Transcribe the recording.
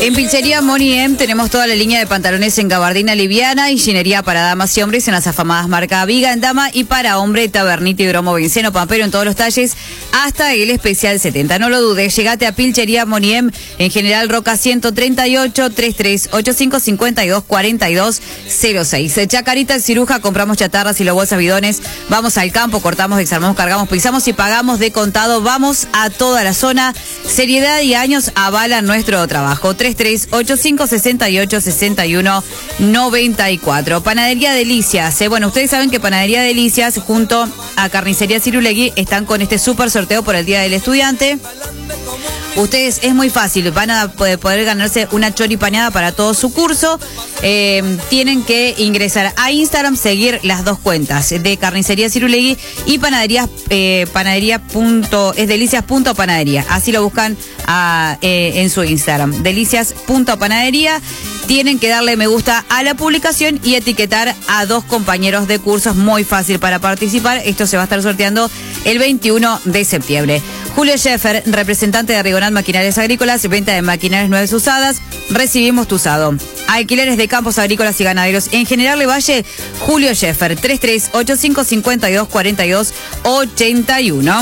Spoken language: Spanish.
En Pizzería Moni M tenemos toda la línea de pantalones en gabardina liviana y ginería para damas y hombres en las afamadas marca Viga en dama y para hombre Tabernito y Gromo Vinceno Pampero en todos los talles hasta el especial 70. No lo dudes, llegate a Pizzería Moni M en General Roca 138 3385 52 42 06. Chacarita el Ciruja, compramos chatarras y los bolsas bidones, vamos al campo, cortamos, desarmamos, cargamos, pisamos y pagamos de contado, vamos a toda la zona. Seriedad y años avalan nuestro trabajo. 3385 68 61 94. Panadería Delicias. Bueno, ustedes saben que Panadería Delicias junto a Carnicería Cirulegui están con este súper sorteo por el Día del Estudiante. Ustedes, es muy fácil, van a poder ganarse una choripaneada para todo su curso. Tienen que ingresar a Instagram, seguir las dos cuentas de Carnicería Cirulegui y delicias.panadería. Así lo buscan en su Instagram, delicias.panadería. Tienen que darle me gusta a la publicación y etiquetar a dos compañeros de cursos. Muy fácil para participar. Esto se va a estar sorteando el 21 de septiembre. Julio Scheffer, representante de Rigonat Maquinarias Agrícolas, venta de maquinarias nuevas usadas. Recibimos tu usado. Alquileres de campos agrícolas y ganaderos en General Valle. Julio Scheffer, 3385 52 42 81.